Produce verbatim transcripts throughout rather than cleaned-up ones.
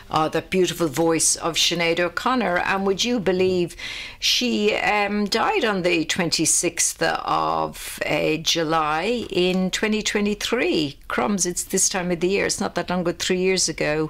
uh, the beautiful voice of Sinead O'Connor. And would you believe she um, died on the twenty-sixth of uh, July in twenty twenty-three. Crumbs, it's this time of the year. It's not that long ago, three years ago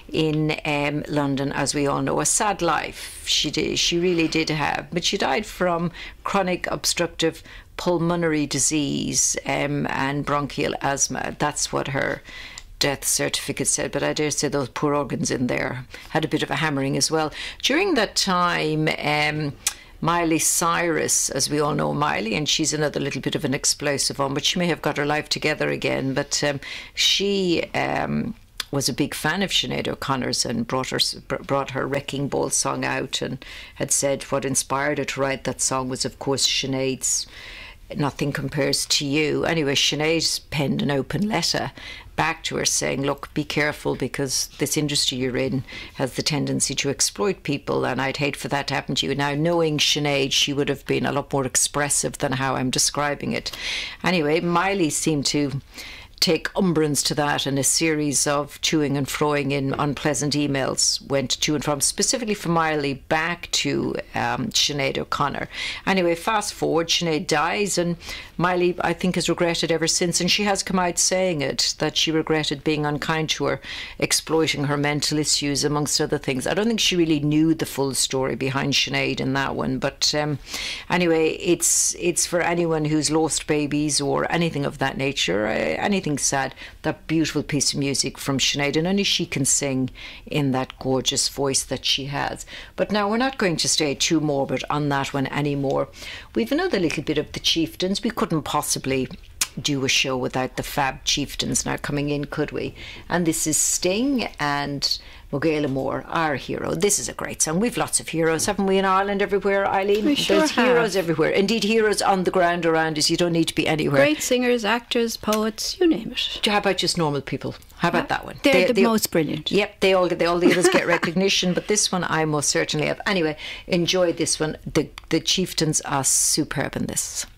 in um, London, as we all know. A sad life she did. She really did have. But she died from chronic obstructive pulmonary disease um, and bronchial asthma. That's what her death certificate said, but I dare say those poor organs in there had a bit of a hammering as well. During that time, um, Miley Cyrus, as we all know Miley, and she's another little bit of an explosive one, but she may have got her life together again, but um, she um, was a big fan of Sinead O'Connor's and brought her brought her Wrecking Ball song out, and had said what inspired her to write that song was, of course, Sinead's Nothing Compares to You. Anyway, Sinead penned an open letter back to her saying, look, be careful, because this industry you're in has the tendency to exploit people, and I'd hate for that to happen to you. Now, knowing Sinead, she would have been a lot more expressive than how I'm describing it. Anyway, Miley seemed to take umbrance to that, and a series of toing and froing in unpleasant emails went to and from, specifically from Miley back to um, Sinead O'Connor. Anyway, fast forward, Sinead dies, and Miley, I think, has regretted ever since, and she has come out saying it, that she regretted being unkind to her, exploiting her mental issues, amongst other things. I don't think she really knew the full story behind Sinead in that one, but um, anyway, it's it's for anyone who's lost babies or anything of that nature, uh, anything sad, that beautiful piece of music from Sinead, and only she can sing in that gorgeous voice that she has. But now we're not going to stay too morbid on that one anymore. We've another little bit of the Chieftains. We couldn't possibly do a show without the fab Chieftains now coming in, could we? And this is Sting and Michaela Moore, our hero. This is a great song. We've lots of heroes, haven't we, in Ireland everywhere, Eileen? We sure There's have. heroes everywhere. Indeed, heroes on the ground around us. You don't need to be anywhere. Great singers, actors, poets, you name it. How about just normal people? How about that one? They're They- the they- most brilliant. Yep, they all they all the others get recognition, but this one I most certainly have. Anyway, enjoy this one. The the Chieftains are superb in this.